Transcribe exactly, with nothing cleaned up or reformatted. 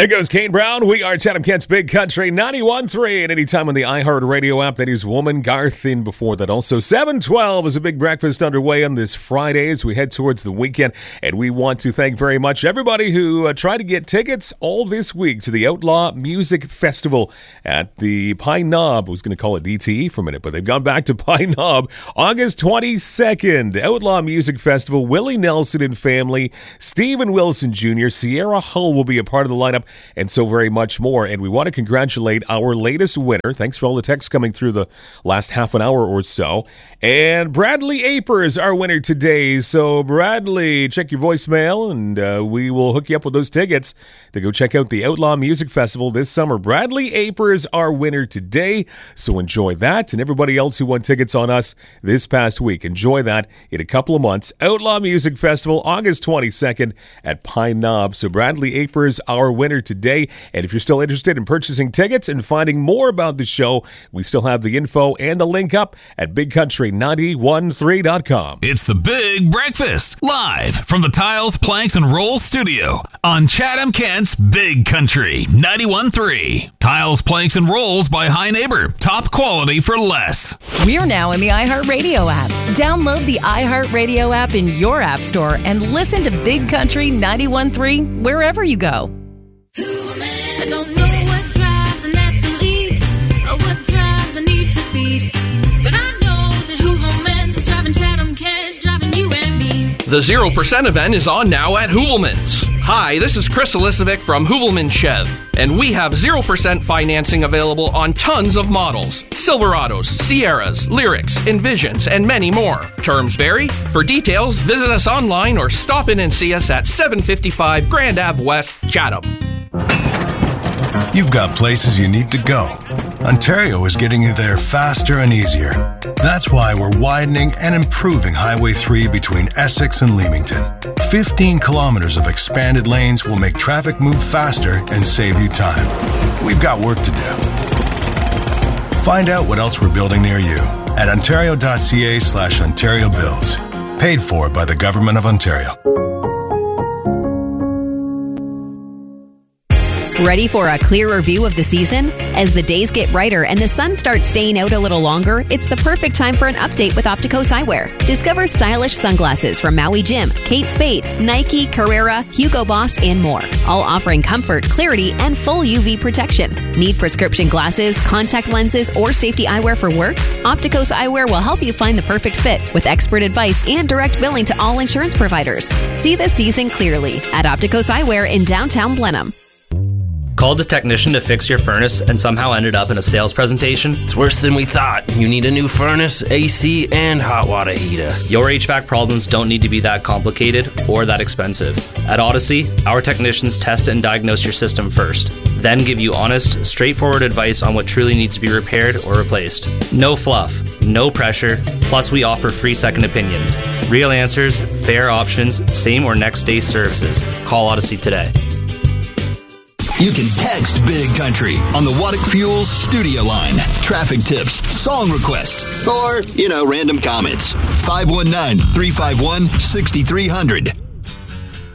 There goes Kane Brown. We are Chatham Kent's Big Country ninety-one point three, and anytime on the iHeartRadio app. That is Woman Garth in before that. Also, seven twelve is a big breakfast underway on this Friday as we head towards the weekend. And we want to thank very much everybody who uh, tried to get tickets all this week to the Outlaw Music Festival at the Pine Knob. I was going to call it D T E for a minute, but they've gone back to Pine Knob. August twenty-second, Outlaw Music Festival. Willie Nelson and family, Stephen Wilson Junior, Sierra Hull will be a part of the lineup, and so very much more. And we want to congratulate our latest winner. Thanks for all the texts coming through the last half an hour or so. And Bradley Aper is our winner today. So Bradley, check your voicemail, and uh, we will hook you up with those tickets to go check out the Outlaw Music Festival this summer. Bradley Aper is our winner today, so enjoy that. And everybody else who won tickets on us this past week, enjoy that in a couple of months. Outlaw Music Festival, August twenty-second at Pine Knob. So Bradley Aper is our winner today. And if you're still interested in purchasing tickets and finding more about the show, we still have the info and the link up at big country nine one three dot com. It's the Big Breakfast, live from the Tiles, Planks, and Rolls studio on Chatham Kent's Big Country ninety-one point three. Tiles, Planks, and Rolls by High Neighbor. Top quality for less. We're now in the iHeartRadio app. Download the iHeartRadio app in your app store and listen to Big Country ninety-one point three wherever you go. I don't know what drives an athlete or what drives the need for speed, but I know that Hooverman's is driving Chatham Kent, driving you and me. The zero percent event is on now at Hoovelman's. Hi, this is Chris Elisovic from Hoovelman Chev, and we have zero percent financing available on tons of models. Silverados, Sierras, Lyrics, Envisions, and many more. Terms vary. For details, visit us online or stop in and see us at seven fifty-five Grand Ave West, Chatham. You've got places you need to go. Ontario is getting you there faster and easier. That's why we're widening and improving Highway three between Essex and Leamington. fifteen kilometers of expanded lanes will make traffic move faster and save you time. We've got work to do. Find out what else we're building near you at ontario.ca slash Ontario Builds. Paid for by the Government of Ontario. Ready for a clearer view of the season? As the days get brighter and the sun starts staying out a little longer, it's the perfect time for an update with Opticos Eyewear. Discover stylish sunglasses from Maui Jim, Kate Spade, Nike, Carrera, Hugo Boss, and more. All offering comfort, clarity, and full U V protection. Need prescription glasses, contact lenses, or safety eyewear for work? Opticos Eyewear will help you find the perfect fit with expert advice and direct billing to all insurance providers. See the season clearly at Opticos Eyewear in downtown Blenheim. Called a technician to fix your furnace and somehow ended up in a sales presentation? It's worse than we thought. You need a new furnace, A C, and hot water heater. Your H V A C problems don't need to be that complicated or that expensive. At Odyssey, our technicians test and diagnose your system first, then give you honest, straightforward advice on what truly needs to be repaired or replaced. No fluff, no pressure, plus we offer free second opinions. Real answers, fair options, same or next day services. Call Odyssey today. You can text Big Country on the Waddick Fuels studio line. Traffic tips, song requests, or, you know, random comments. five one nine, three five one, six three zero zero.